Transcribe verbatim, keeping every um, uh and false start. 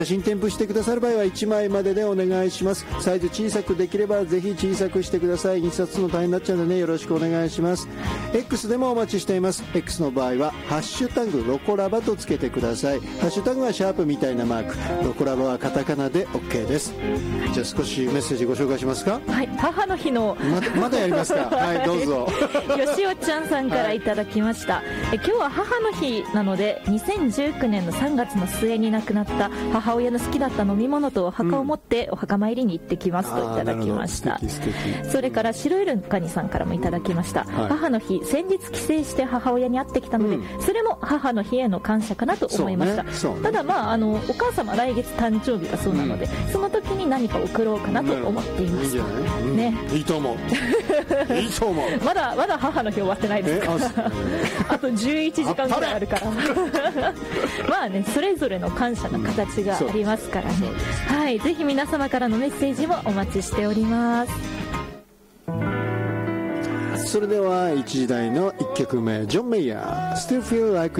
写真添付してくださる場合はいちまいまででお願いします。サイズ小さくできればぜひ小さくしてください。印刷するの大変になっちゃうのでね、よろしくお願いします。 X でもお待ちしています。 X の場合はハッシュタグロコラバとつけてください。ハッシュタグはシャープみたいなマーク、ロコラバはカタカナで OK です。じゃあ少しメッセージご紹介しますか。 はい、母の日のま, まだやりますかはいどうぞよしおちゃんさんからいただきました、はい、え今日は母の日なのでにせんじゅうきゅうねんのさんがつの末に亡くなった母親の好きだった飲み物とお墓を持ってお墓参りに行ってきますといただきました、うん、素敵素敵。それから白いルンカニさんからもいただきました、はい、母の日先日帰省して母親に会ってきたので、うん、それも母の日への感謝かなと思いました、ねね、ただまああのお母様来月誕生日がそうなので、うん、その時に何か送ろうかなと思っています、 うん、ね、いいと思ういいと思うまだまだ母の日終わってないですかあとじゅういちじかんぐらいあるからまあね、それぞれの感謝の形がありますからね、うん、はい、ぜひ皆様からのメッセージもお待ちしております。 それではいちじ台のいっきょくめ、ジョン・メイヤー Still Feel Like